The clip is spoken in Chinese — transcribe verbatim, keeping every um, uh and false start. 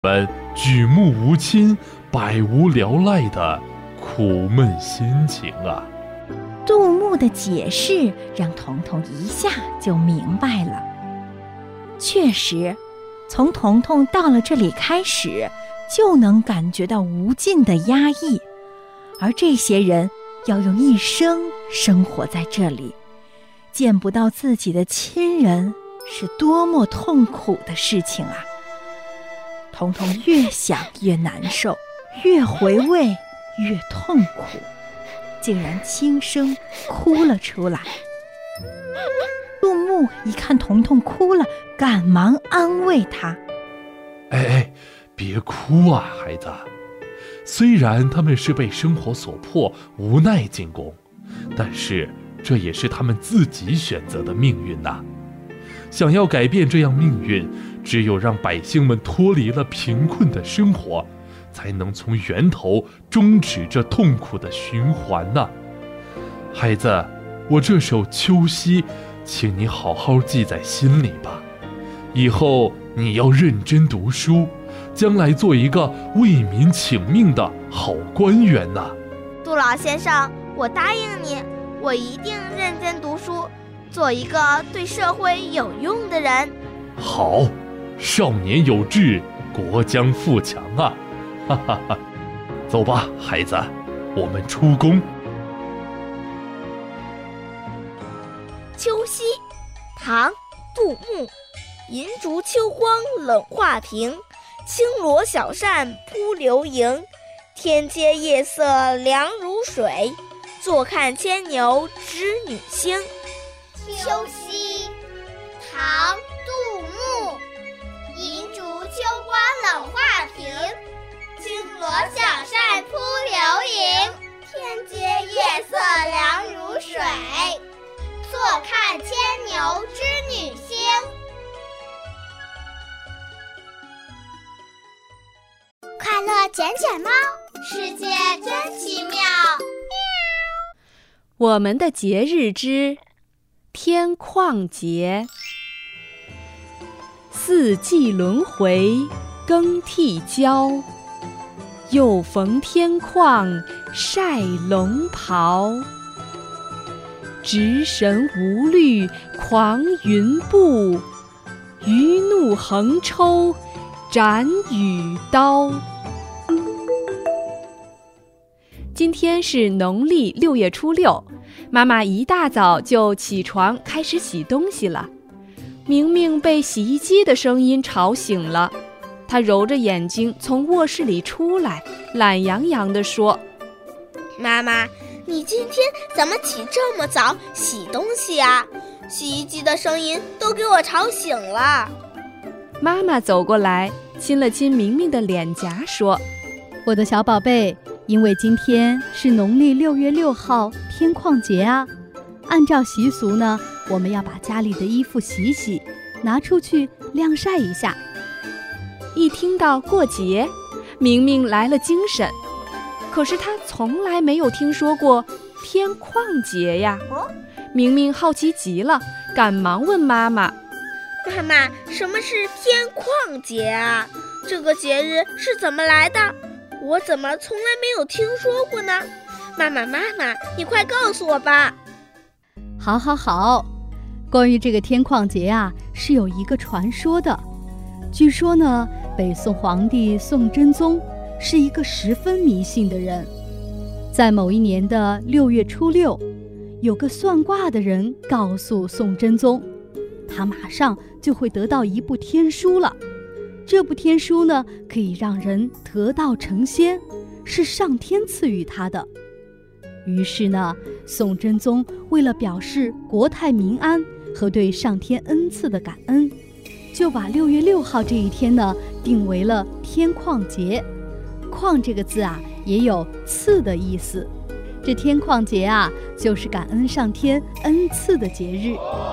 们举目无亲、百无聊赖的苦闷心情啊。 杜牧的解释让彤彤一下就明白了。确实，从彤彤到了这里开始，就能感觉到无尽的压抑，而这些人要用一生生活在这里，见不到自己的亲人，是多么痛苦的事情啊！彤彤越想越难受，越回味越痛苦，竟然轻声哭了出来。杜牧一看彤彤哭了，赶忙安慰她： 哎哎，别哭啊，孩子。虽然他们是被生活所迫，无奈进宫，但是这也是他们自己选择的命运呐。想要改变这样命运，只有让百姓们脱离了贫困的生活，才能从源头终止这痛苦的循环呐。孩子，我这首《秋夕》，请你好好记在心里吧。以后你要认真读书，将来做一个为民请命的好官员呐。 杜老先生，我答应你，我一定认真读书，做一个对社会有用的人。 好，少年有志，国将富强啊！哈哈哈，走吧，孩子，我们出宫。 秋夕，唐·杜牧。银烛秋光冷画屏，轻罗小扇扑流萤。天阶夜色凉如水，坐看牵牛织女星。 秋夕，唐·杜牧。银烛秋光冷画屏，轻罗小扇扑流萤。天阶夜色凉如水，坐看牵牛织女星。快乐捡捡猫，世界真奇妙。 我们的节日之天旷节。四季轮回，更替交。又逢天旷，晒龙袍。直神无虑，狂云步。余怒横抽，斩羽刀。今天是农历六月初六，妈妈一大早就起床开始洗东西了。明明被洗衣机的声音吵醒了，她揉着眼睛从卧室里出来，懒洋洋地说： 妈妈，你今天怎么起这么早洗东西啊？洗衣机的声音都给我吵醒了。 妈妈走过来亲了亲明明的脸颊，说： 我的小宝贝，因为今天是农历六月六号天旷节啊，按照习俗呢，我们要把家里的衣服洗洗，拿出去晾晒一下。 一听到过节，明明来了精神，可是她从来没有听说过天旷节呀。明明好奇极了，赶忙问妈妈： 妈妈，什么是天旷节啊？这个节日是怎么来的？我怎么从来没有听说过呢？妈妈妈妈，你快告诉我吧。 好好好，关于这个天旷节啊，是有一个传说的。据说呢，北宋皇帝宋真宗是一个十分迷信的人。在某一年的六月初六，有个算卦的人告诉宋真宗，他马上就会得到一部天书了。这部天书呢，可以让人得道成仙，是上天赐予他的。于是呢，宋真宗为了表示国泰民安和对上天恩赐的感恩，就把六月六号这一天呢定为了天旷节。旷这个字啊，也有赐的意思。这天旷节啊，就是感恩上天恩赐的节日。